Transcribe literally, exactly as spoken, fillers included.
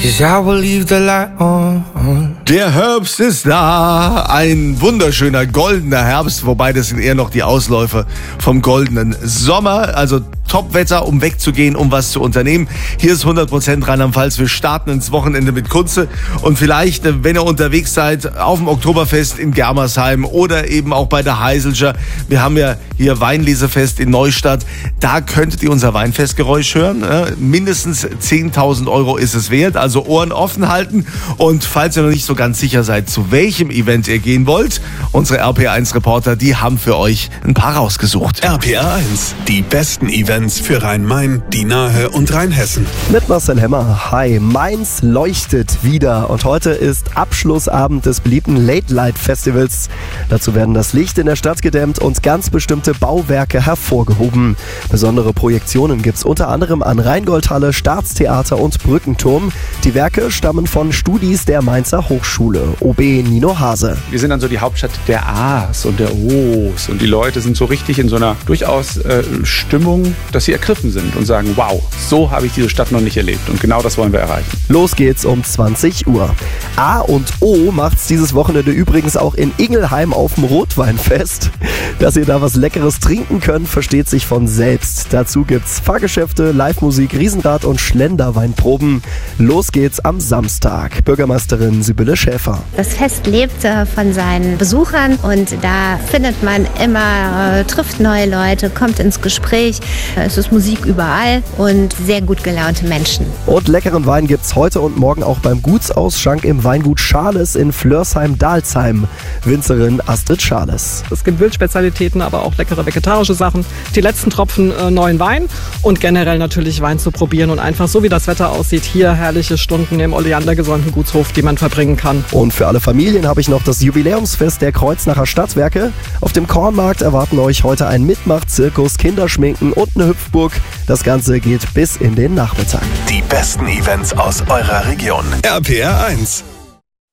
'cause I will leave the light on. Der Herbst ist da. Ein wunderschöner goldener Herbst, wobei das sind eher noch die Ausläufer vom goldenen Sommer. Also Top-Wetter, um wegzugehen, um was zu unternehmen. Hier ist hundert Prozent Rheinland-Pfalz. Wir starten ins Wochenende mit Kunze. Und vielleicht, wenn ihr unterwegs seid, auf dem Oktoberfest in Germersheim oder eben auch bei der Heiselger. Wir haben ja hier Weinlesefest in Neustadt. Da könntet ihr unser Weinfestgeräusch hören. Mindestens zehntausend Euro ist es wert. Also Ohren offen halten. Und falls ihr noch nicht so ganz sicher seid, zu welchem Event ihr gehen wollt, unsere R P R eins Reporter, die haben für euch ein paar rausgesucht. R P R eins, die besten Events für Rhein-Main, die Nahe und Rheinhessen. Mit Marcel Hemmer. Hi, Mainz leuchtet wieder und heute ist Abschlussabend des beliebten Late-Light-Festivals. Dazu werden das Licht in der Stadt gedämmt und ganz bestimmte Bauwerke hervorgehoben. Besondere Projektionen gibt es unter anderem an Rheingoldhalle, Staatstheater und Brückenturm. Die Werke stammen von Studis der Mainzer Hochschule. O B Nino Hase. Wir sind dann so die Hauptstadt der A's und der O's und die Leute sind so richtig in so einer durchaus äh, Stimmung, dass sie ergriffen sind und sagen, wow, so habe ich diese Stadt noch nicht erlebt und genau das wollen wir erreichen. Los geht's um zwanzig Uhr. A und O macht's dieses Wochenende übrigens auch in Ingelheim auf dem Rotweinfest. Dass ihr da was Leckeres trinken könnt, versteht sich von selbst. Dazu gibt's Fahrgeschäfte, Live-Musik, Riesenrad und Schlenderweinproben. Los geht's am Samstag. Bürgermeisterin Sibylle Schäfer. Das Fest lebt äh, von seinen Besuchern und da findet man immer, äh, trifft neue Leute, kommt ins Gespräch. Es ist Musik überall und sehr gut gelaunte Menschen. Und leckeren Wein gibt's heute und morgen auch beim Gutsausschank im Weingut Schales in Flörsheim-Dalsheim. Winzerin Astrid Schales. Es gibt Wildspezialitäten, aber auch leckere vegetarische Sachen. Die letzten Tropfen äh, neuen Wein und generell natürlich Wein zu probieren und einfach so wie das Wetter aussieht, hier herrliche Stunden im Oleandergesäumten Gutshof, die man verbringen kann. Und für alle Familien habe ich noch das Jubiläumsfest der Kreuznacher Stadtwerke. Auf dem Kornmarkt erwarten euch heute ein Mitmachzirkus, Kinderschminken und eine Hüpfburg. Das Ganze geht bis in den Nachmittag. Die besten Events aus eurer Region. R P R eins.